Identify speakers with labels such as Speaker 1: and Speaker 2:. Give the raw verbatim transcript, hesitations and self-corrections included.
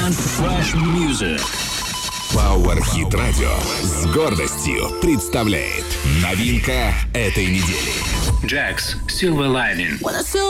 Speaker 1: and fresh music.
Speaker 2: Power Hit Radio с гордостью представляет новинка этой недели.
Speaker 1: Jax, Silver Lining.